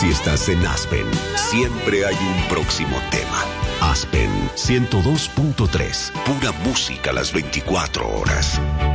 si estás en Aspen, siempre hay un próximo tema. Aspen 102.3, pura música las 24 horas.